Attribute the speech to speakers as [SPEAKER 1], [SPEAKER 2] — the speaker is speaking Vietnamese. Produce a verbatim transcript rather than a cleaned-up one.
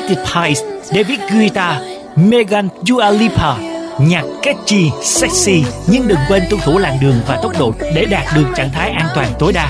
[SPEAKER 1] Electric Pies, David Guetta, Megan Dua Lipa. Nhạc catchy, sexy nhưng đừng quên tuân thủ làn đường và tốc độ để đạt được trạng thái an toàn tối đa.